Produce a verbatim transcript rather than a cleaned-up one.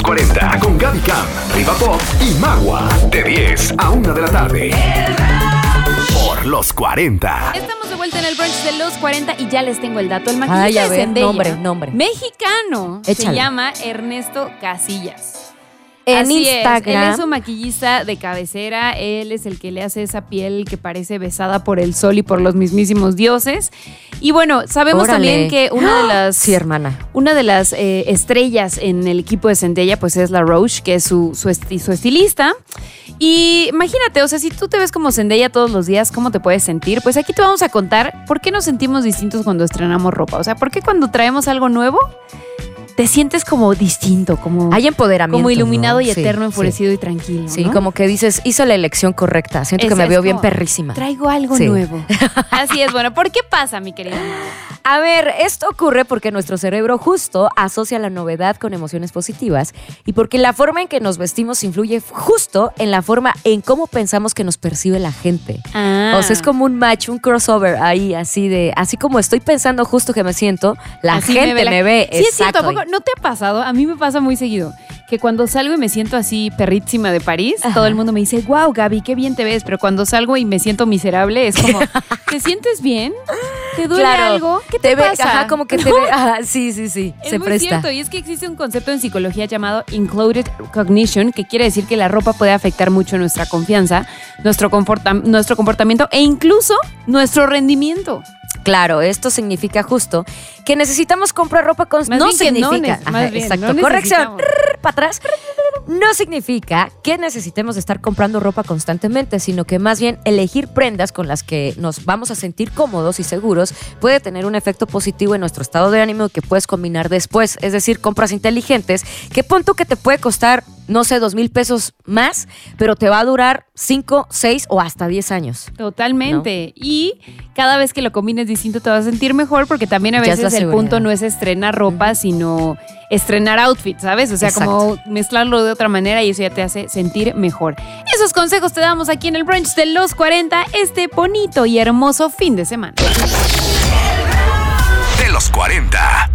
cuarenta con Gaby Cam, Riva Pop y Magua. De diez a una de la tarde. Por los cuarenta. Estamos de vuelta en el brunch de los cuarenta y ya les tengo el dato. El Ay, maquillista a de ver, Zendaya, nombre, nombre. mexicano, se Échale. llama Ernesto Casillas. En Así Instagram. Es. Él es un maquillista de cabecera. Él es el que le hace esa piel que parece besada por el sol y por los mismísimos dioses. Y bueno, sabemos Órale. también que una de las Sí, hermana. una de las eh, estrellas en el equipo de Zendaya pues es la Roche, que es su, su, esti- su estilista. Y imagínate, o sea, si tú te ves como Zendaya todos los días, ¿cómo te puedes sentir? Pues aquí te vamos a contar por qué nos sentimos distintos cuando estrenamos ropa. O sea, ¿por qué cuando traemos algo nuevo te sientes como distinto, como, Hay empoderamiento. como iluminado ¿no? y Sí, eterno, enfurecido sí. y tranquilo? Sí, ¿no? como que dices, hizo la elección correcta. Siento Es- que me es veo bien como, perrísima. Traigo algo Sí. nuevo. Así es, bueno, ¿por qué pasa, mi querida Mau? A ver, esto ocurre porque nuestro cerebro justo asocia la novedad con emociones positivas y porque la forma en que nos vestimos influye justo en la forma en cómo pensamos que nos percibe la gente. Ah. O sea, es como un match, un crossover ahí, así de, así como estoy pensando justo que me siento, la Así gente me la- ve. Sí, es cierto, ¿a exacto. poco no te ha pasado? A mí me pasa muy seguido que cuando salgo y me siento así perrísima de París, Ajá. todo el mundo me dice, wow, Gaby, qué bien te ves. Pero cuando salgo y me siento miserable, es como, ¿te sientes bien? ¿Te duele Claro, algo? ¿Qué te, ve, pasa? Ajá, como que te ve, ajá, sí, sí, sí, Es se muy presta. cierto, y es que existe un concepto en psicología llamado included cognition, que quiere decir que la ropa puede afectar mucho nuestra confianza, nuestro, comporta- nuestro comportamiento e incluso nuestro rendimiento. Claro, esto significa justo que necesitamos comprar ropa con... Más no bien que no significa... neces- Ajá, más bien, exacto. no Corrección. necesitamos. Para atrás. No significa que necesitemos estar comprando ropa constantemente, sino que más bien elegir prendas con las que nos vamos a sentir cómodos y seguros puede tener un efecto positivo en nuestro estado de ánimo que puedes combinar después. Es decir, compras inteligentes que pon tú que te puede costar, no sé, dos mil pesos más, pero te va a durar cinco, seis o hasta diez años. Totalmente. Y cada vez que lo combines distinto te vas a sentir mejor, porque también a Ya es veces la el seguridad. punto no es estrenar ropa, sino estrenar outfits, ¿sabes? O sea, Exacto. como mezclarlo de otra manera y eso ya te hace sentir mejor. Esos consejos te damos aquí en el brunch de los cuarenta, este bonito y hermoso fin de semana. De los cuarenta.